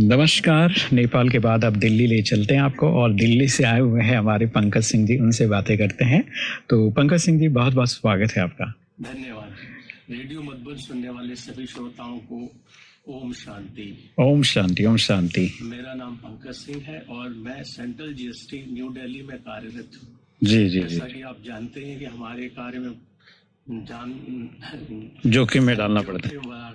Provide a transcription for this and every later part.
नमस्कार। नेपाल के बाद अब दिल्ली ले चलते हैं आपको, और दिल्ली से आए हुए हैं हमारे पंकज सिंह जी, उनसे बातें करते हैं। तो पंकज सिंह जी, बहुत बहुत स्वागत है आपका। धन्यवाद। रेडियो मधुबन सुनने वाले सभी श्रोताओं को ओम शांति। ओम शांति, ओम शांति। मेरा नाम पंकज सिंह है और मैं सेंट्रल जीएसटी न्यू दिल्ली में कार्यरत हूँ। जी जी। जैसा कि आप जानते हैं कि हमारे कार्य में जोखिम में डालना पड़ता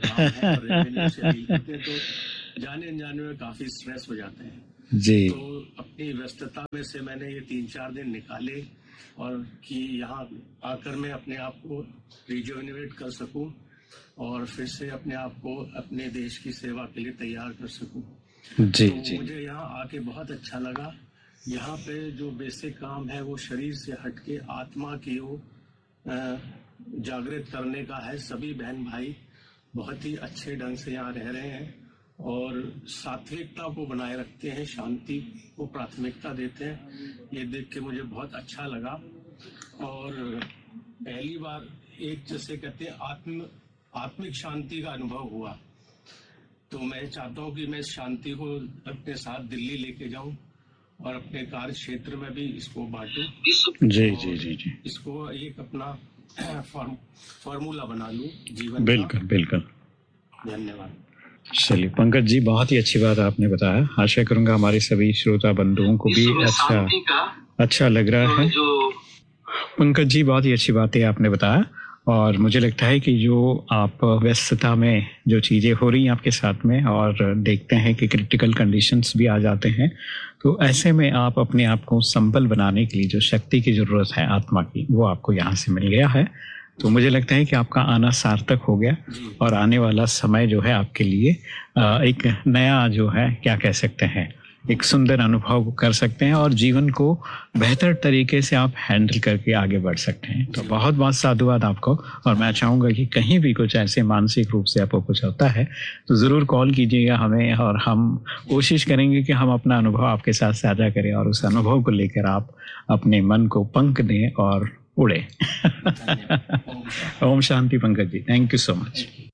है तो जाने अनजाने में काफी स्ट्रेस हो जाते हैं जी। तो अपनी व्यस्तता में से मैंने ये 3-4 दिन निकाले और कि यहाँ आकर मैं अपने आप को रिजुवेनेट कर सकूं और फिर से अपने आप को अपने देश की सेवा के लिए तैयार कर सकूं। जी तो जी। मुझे यहाँ आके बहुत अच्छा लगा। यहाँ पे जो बेसिक काम है वो शरीर से हटके आत्मा की ओर जागृत करने का है। सभी बहन भाई बहुत ही अच्छे ढंग से यहाँ रह रहे हैं और सात्विकता को बनाए रखते हैं, शांति को प्राथमिकता देते हैं। ये देख के मुझे बहुत अच्छा लगा और पहली बार एक जैसे कहते हैं आत्मिक शांति का अनुभव हुआ। तो मैं चाहता हूँ कि मैं इस शांति को अपने साथ दिल्ली लेके जाऊं और अपने कार्य क्षेत्र में भी इसको बांटूं। जी जी जी जी। इसको एक अपना फॉर्मूला बना लूं जीवन। बिल्कुल बिल्कुल। धन्यवाद। चलिए पंकज जी, बहुत ही अच्छी बात आपने बताया। आशा करूंगा हमारे सभी श्रोता बंधुओं को भी अच्छा लग रहा है। पंकज जी, बहुत ही अच्छी बातें आपने बताया और मुझे लगता है कि जो आप व्यस्तता में जो चीज़ें हो रही हैं आपके साथ में, और देखते हैं कि क्रिटिकल कंडीशंस भी आ जाते हैं, तो ऐसे में आप अपने आप को संबल बनाने के लिए जो शक्ति की ज़रूरत है आत्मा की, वो आपको यहाँ से मिल गया है। तो मुझे लगता है कि आपका आना सार्थक हो गया और आने वाला समय जो है आपके लिए एक नया जो है, क्या कह सकते हैं, एक सुंदर अनुभव कर सकते हैं और जीवन को बेहतर तरीके से आप हैंडल करके आगे बढ़ सकते हैं। तो बहुत बहुत साधुवाद आपको। और मैं चाहूँगा कि कहीं भी कुछ ऐसे मानसिक रूप से आपको कुछ होता है तो ज़रूर कॉल कीजिएगा हमें, और हम कोशिश करेंगे कि हम अपना अनुभव आपके साथ साझा करें और उस अनुभव को लेकर आप अपने मन को पंख दें और उड़े। Om Shanti Pankaj ji, thank you so much.